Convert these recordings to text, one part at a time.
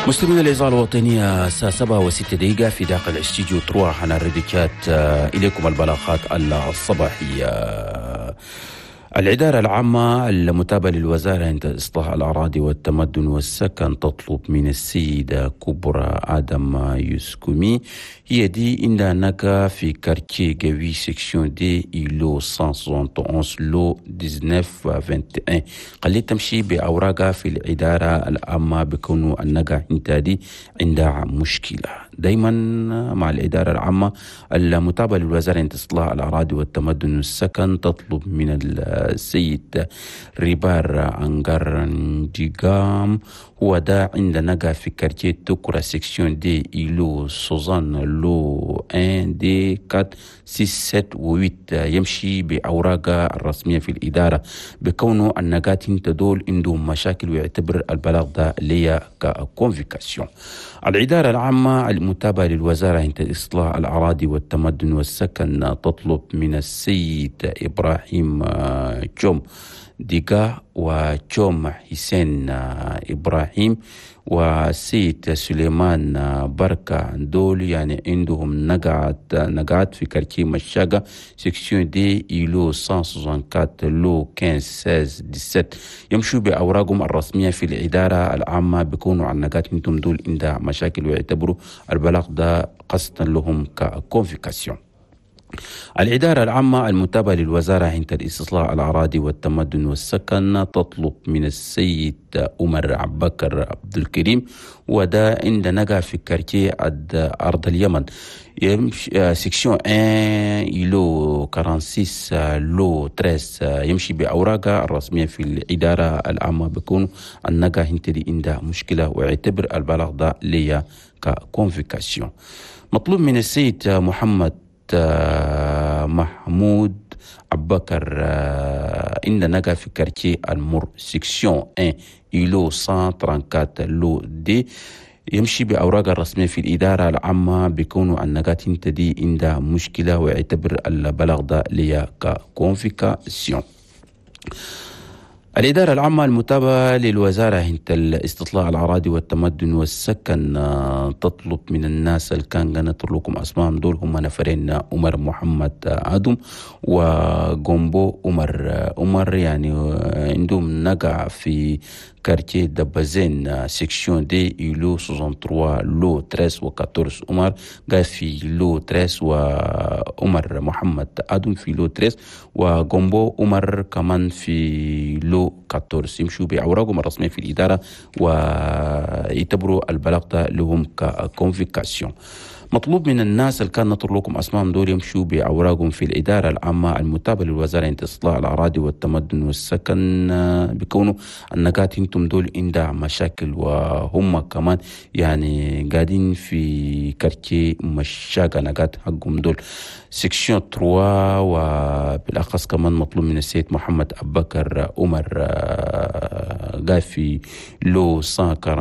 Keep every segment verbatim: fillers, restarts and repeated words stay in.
مستمعين الإذاعة الوطنية الساعة سبعة وستة دقيقة في داخل استديو تروح على الراديوكات. إليكم البلاغات الصباحية. الإدارة العامة المتابعة للوزارة عند إصلاح الأراضي والتمدن والسكن تطلب من السيدة كبرى آدم يوسكومي هي دي إنها نكا في كارتيه جوي سيكسيون دي إلو مية وواحد وستين لو تسعتاشر واحد وعشرين قلت تمشي بأوراقها في الإدارة العامة بكونوا النكا انتادي عندها مشكلة. دايما مع الإدارة العامة المتابعة للوزارة عند إصلاح الأراضي والتمدن والسكن تطلب من السيد ريبار أنغارنجيغام هو دا عند نجا في كارتيه توكرا سيكسيون دي إلو سوزان لو واحد دي أربعة ستة سبعة وثمانية يمشي بأوراقه الرسمية في الإدارة بكونه النجاتين تدول عندهم مشاكل ويعتبر البلاغ ده ليا ككونفيكاسيون. الإدارة العامة المتابعة للوزارة عند إصلاح الأراضي والتمدن والسكن تطلب من السيد إبراهيم جوم ديغا وجوم حسين إبراهيم وسيد سليمان بركة دول يعني عندهم نقعات نقعات في كارتيه مشاقة سيكسيون دي إلو مية واربعة وستين لو خمسة ستة سبعة يمشوا بأوراقهم الرسمية في الإدارة العامة بيكونوا على النقعات انتم دول عندها مشاكل ويعتبروا البلاغ ده قصدا لهم ككونفيكاسيون. الإدارة العامة المتابعة للوزارة عند الاستصلاح الأراضي والتمدن والسكن تطلب من السيد عمر عباكر عبد الكريم وده عند نقع في كارتيه أرض اليمن يمشي سيكسيون واحد إلو ستة وأربعين لو ثلاثة يمشي بأوراقها الرسمية في الإدارة العامة بيكون النقع هنتدي عنده مشكلة ويعتبر البلاغ ده ليا ككونفيكاسيون. مطلوب من السيد محمد محمود عباكر إن نجا في كارتيه المر سيكسيون واحد إلو مية واربعة وثلاثين لو دي يمشي بأوراق الرسمية في الإدارة العامة بيكونوا النجات تدي عندها مشكلة ويعتبر البلاغ ده ليا ككونفيكاسيون. الإدارة العامة المتابعة للوزارة عند الاستطلاع الأراضي والتمدن والسكن تطلب من الناس اللي كان قنطر لكم أسمائهم دول هم نفرين عمر محمد عدم وغومبو عمر عمر يعني عندهم نقع في كارتيه دبازين سيكسيون دي إلو ثلاثة وستين لو ثلاثة وأربعة عشر عمر قال في لو ثلاثة وعمر محمد عدم في لو ثلاثة وغومبو عمر كمان في لو أربعة عشر يمشوا بأوراقهم الرسمية في الإدارة ويعتبروا البلاغ ده لهم ككونفيكاسيون. مطلوب من الناس اللي كان نطر لكم أسمائهم دول يمشوا بأوراقهم في الإدارة العامة المتابعة للوزارة عند إصلاح الأراضي والتمدن والسكن بيكونوا النقاط انتم دول عندها مشاكل وهم كمان يعني قاعدين في كارتيه مشاقة نقاط حقهم دول سيكسيون ثلاثة وبالأخص كمان مطلوب من السيد محمد أبكر عمر قاعد في لو مية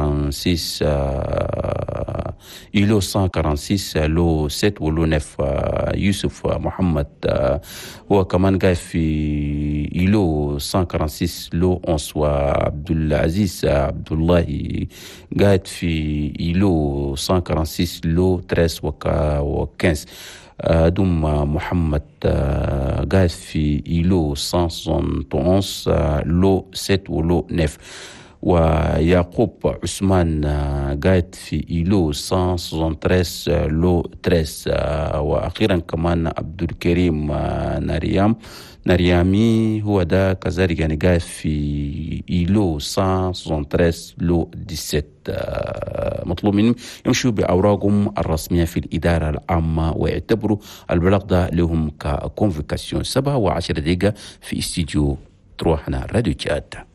وستة وأربعين إلو مية وأربعة وستين لو ستة ولو تسعة يوسف محمد هو كمان قاعد في إلو مية وأربعة وستين لو واحد عشر وعبد العزيز عبد الله قاعد في إلو مية وأربعة وستين لو ثلاثة وخمسة دوم محمد قاعد في إلو مية وواحد وستين لو ستة ولو تسعة ويعقوب عثمان قاعد في إلو مية وثلاثة وثلاثين لو ثلاثة وأخيرا كمان عبد الكريم ناريام ناريامي هو ده كذلك يعني قاعد في إلو مية وثلاثة وثلاثين لو سبعة عشر. مطلوب منهم يمشوا بأوراقهم الرسمية في الإدارة العامة ويعتبروا البلاغ ده لهم ككونفيكاسيون. سبعة وعشر دقيقة في استديو تروحنا راديو تشاد.